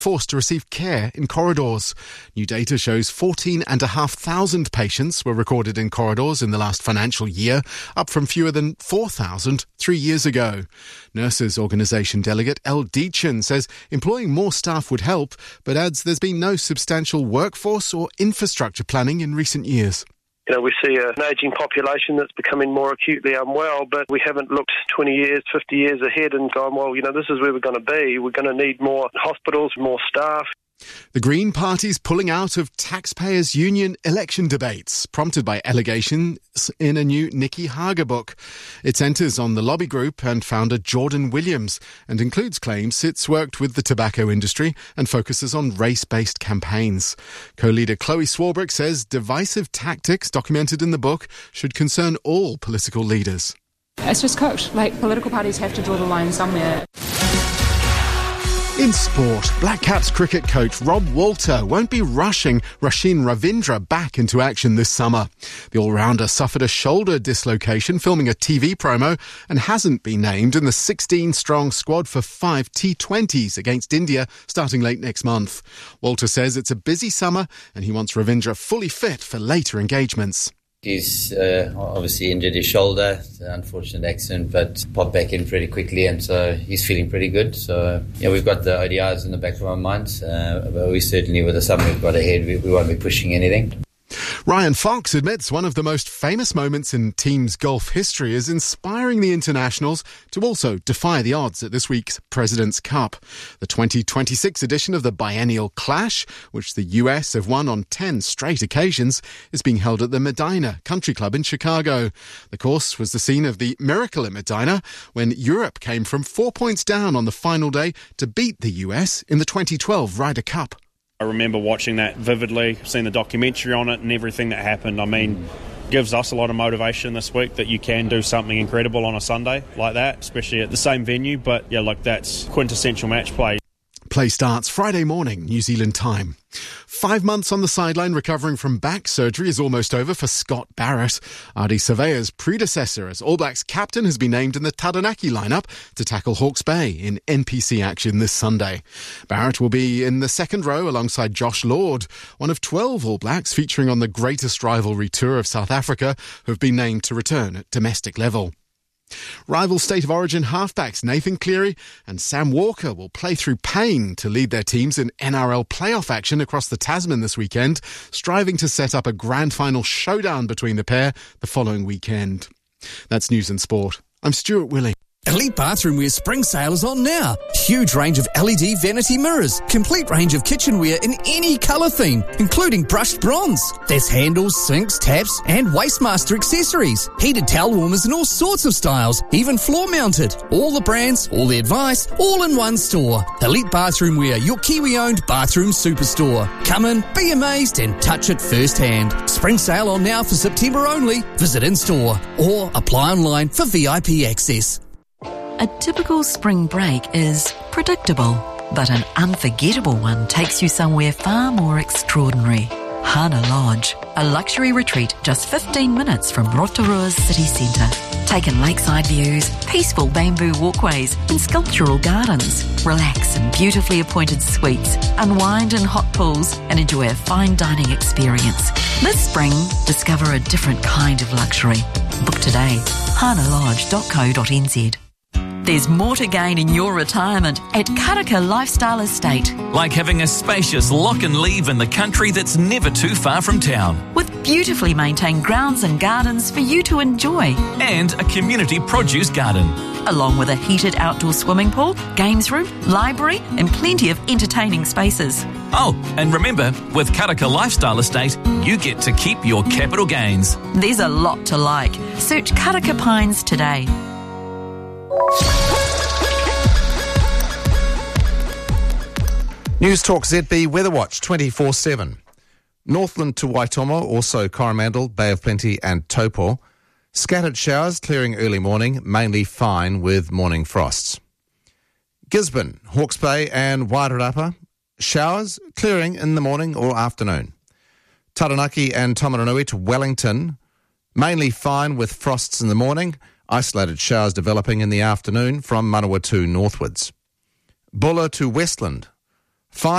forced to receive care in corridors. New data shows 14,500 patients were recorded in corridors in the last financial year, up from fewer than 4,000 3 years ago. Nurses Organisation delegate Elle Deachin says employing more staff would help, but adds there's been no substantial workforce or infrastructure planning in recent years. We see an ageing population that's becoming more acutely unwell, but we haven't looked 20 years, 50 years ahead and gone, well, this is where we're going to be. We're going to need more hospitals, more staff. The Green Party's pulling out of taxpayers' union election debates, prompted by allegations in a new Nikki Hager book. It centres on the lobby group and founder Jordan Williams and includes claims it's worked with the tobacco industry and focuses on race-based campaigns. Co-leader Chloe Swarbrick says divisive tactics documented in the book should concern all political leaders. It's just cooked. Political parties have to draw the line somewhere. In sport, Black Caps cricket coach Rob Walter won't be rushing Rasheen Ravindra back into action this summer. The all-rounder suffered a shoulder dislocation filming a TV promo and hasn't been named in the 16-strong squad for 5 T20s against India starting late next month. Walter says it's a busy summer and he wants Ravindra fully fit for later engagements. He's obviously injured his shoulder, unfortunate accident, but popped back in pretty quickly, and so he's feeling pretty good. So, we've got the ODIs in the back of our minds, but we certainly, with the summer we've got ahead, we won't be pushing anything. Ryan Fox admits one of the most famous moments in team's golf history is inspiring the internationals to also defy the odds at this week's President's Cup. The 2026 edition of the Biennial Clash, which the US have won on 10 straight occasions, is being held at the Medina Country Club in Chicago. The course was the scene of the miracle at Medina when Europe came from 4 points down on the final day to beat the US in the 2012 Ryder Cup. I remember watching that vividly, seeing the documentary on it and everything that happened. Gives us a lot of motivation this week that you can do something incredible on a Sunday like that, especially at the same venue. But that's quintessential match play. Play starts Friday morning, New Zealand time. 5 months on the sideline recovering from back surgery is almost over for Scott Barrett. Ardie Savea's predecessor as All Blacks captain has been named in the Taranaki lineup to tackle Hawke's Bay in NPC action this Sunday. Barrett will be in the second row alongside Josh Lord, one of 12 All Blacks featuring on the greatest rivalry tour of South Africa who have been named to return at domestic level. Rival State of Origin halfbacks Nathan Cleary and Sam Walker will play through pain to lead their teams in NRL playoff action across the Tasman this weekend, striving to set up a grand final showdown between the pair the following weekend. That's News and Sport. I'm Stuart Willing. Elite Bathroomware spring sale is on now. Huge range of LED vanity mirrors. Complete range of kitchenware in any colour theme, including brushed bronze. There's handles, sinks, taps and Wastemaster accessories. Heated towel warmers in all sorts of styles, even floor mounted. All the brands, all the advice, all in one store. Elite Bathroomware, your Kiwi-owned bathroom superstore. Come in, be amazed and touch it firsthand. Spring sale on now for September only. Visit in-store or apply online for VIP access. A typical spring break is predictable, but an unforgettable one takes you somewhere far more extraordinary. Hana Lodge, a luxury retreat just 15 minutes from Rotorua's city centre. Take in lakeside views, peaceful bamboo walkways and sculptural gardens. Relax in beautifully appointed suites, unwind in hot pools and enjoy a fine dining experience. This spring, discover a different kind of luxury. Book today, hanalodge.co.nz. There's more to gain in your retirement at Karaka Lifestyle Estate. Like having a spacious lock and leave in the country that's never too far from town. With beautifully maintained grounds and gardens for you to enjoy. And a community produce garden. Along with a heated outdoor swimming pool, games room, library and plenty of entertaining spaces. Oh, and remember, with Karaka Lifestyle Estate, you get to keep your capital gains. There's a lot to like. Search Karaka Pines today. News Talk ZB Weather Watch 24/7. Northland to Waitomo, also Coromandel, Bay of Plenty and Taupo. Scattered showers clearing early morning, mainly fine with morning frosts. Gisborne, Hawke's Bay and Wairarapa, showers clearing in the morning or afternoon. Taranaki and Taumarunui to Wellington, mainly fine with frosts in the morning, isolated showers developing in the afternoon from Manawatu northwards. Bulla to Westland, 5